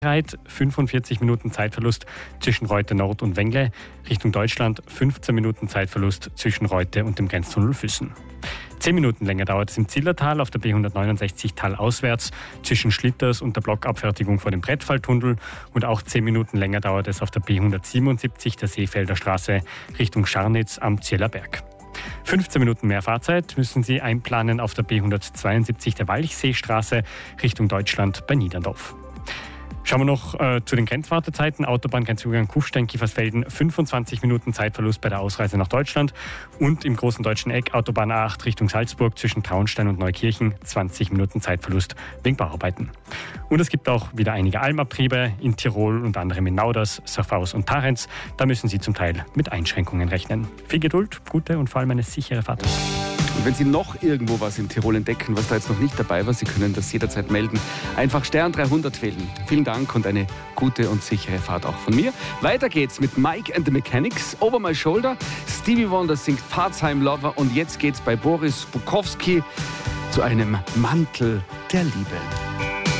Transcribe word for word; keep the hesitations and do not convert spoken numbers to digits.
Reit fünfundvierzig Minuten Zeitverlust zwischen Reute Nord und Wengle. Richtung Deutschland fünfzehn Minuten Zeitverlust zwischen Reute und dem Grenztunnel Füssen. zehn Minuten länger dauert es im Zillertal auf der B hundertneunundsechzig talauswärts zwischen Schlitters und der Blockabfertigung vor dem Brettfalltunnel. Und auch zehn Minuten länger dauert es auf der B hundertsiebenundsiebzig der Seefelder Straße Richtung Scharnitz am Zillerberg. fünfzehn Minuten mehr Fahrzeit müssen Sie einplanen auf der B hundertzweiundsiebzig der Walchseestraße Richtung Deutschland bei Niederndorf. Schauen wir noch äh, zu den Grenzwartezeiten. Autobahngrenzübergang Kufstein-Kiefersfelden, fünfundzwanzig Minuten Zeitverlust bei der Ausreise nach Deutschland. Und im großen deutschen Eck Autobahn A acht Richtung Salzburg zwischen Traunstein und Neukirchen, zwanzig Minuten Zeitverlust wegen Bauarbeiten. Und es gibt auch wieder einige Almabtriebe in Tirol, unter anderem in Nauders, Safhaus und Tarenz. Da müssen Sie zum Teil mit Einschränkungen rechnen. Viel Geduld, gute und vor allem eine sichere Fahrt. Und wenn Sie noch irgendwo was in Tirol entdecken, was da jetzt noch nicht dabei war, Sie können das jederzeit melden. Einfach Stern dreihundert wählen. Vielen Dank und eine gute und sichere Fahrt auch von mir. Weiter geht's mit Mike and the Mechanics, Over My Shoulder. Stevie Wonder singt Part-Time Lover und jetzt geht's bei Boris Bukowski zu einem Mantel der Liebe.